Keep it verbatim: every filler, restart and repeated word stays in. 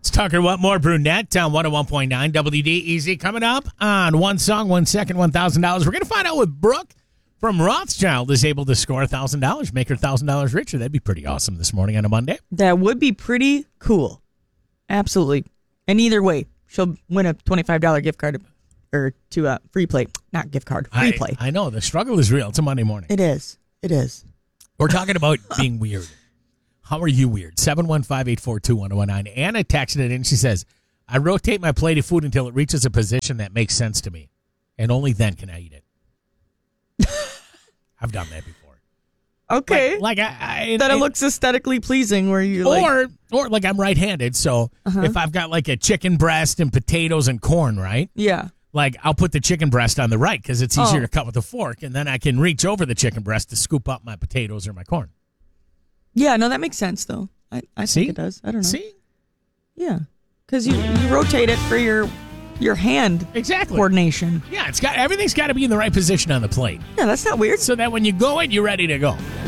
It's Tucker Whatmore Brunette on one oh one point nine W D E Z. Coming up on One Song, One Second, one thousand dollars. We're going to find out if Brooke from Rothschild is able to score one thousand dollars, make her one thousand dollars richer. That'd be pretty awesome this morning on a Monday. That would be pretty cool. Absolutely. And either way, she'll win a twenty-five dollars gift card or to a free play. Not gift card, free I, play. I know. The struggle is real. It's a Monday morning. It is. It is. We're talking about being weird. How are you weird? seven one five, eight four two, one oh one nine. Anna texted it in. She says, I rotate my plate of food until it reaches a position that makes sense to me. And only then can I eat it. I've done that before. Okay. Like, like I, I that it, it looks aesthetically pleasing where you like. Or, or like I'm right-handed, so uh-huh. if I've got like a chicken breast and potatoes and corn, right? Yeah. Like I'll put the chicken breast on the right because it's easier oh. to cut with a fork, and then I can reach over the chicken breast to scoop up my potatoes or my corn. Yeah, no, that makes sense, though. I, I See? think it does. I don't know. See? Yeah. Because you, you rotate it for your your hand exactly. coordination. Yeah, it's got everything's got to be in the right position on the plate. Yeah, that's not weird. So that when you go in, you're ready to go.